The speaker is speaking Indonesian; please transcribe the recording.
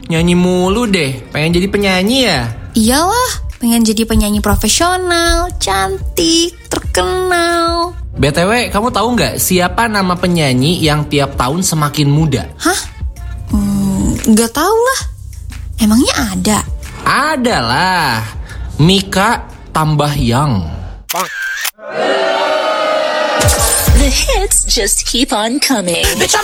nyanyi mulu deh. Pengen jadi penyanyi ya? Iyalah, pengen jadi penyanyi profesional, cantik, terkenal. BTW, kamu tahu nggak siapa nama penyanyi yang tiap tahun semakin muda? Hah? Nggak tahu lah. Emangnya ada? Ada lah. Mika Tambahyang. The hits just keep on coming. Bitch, I'm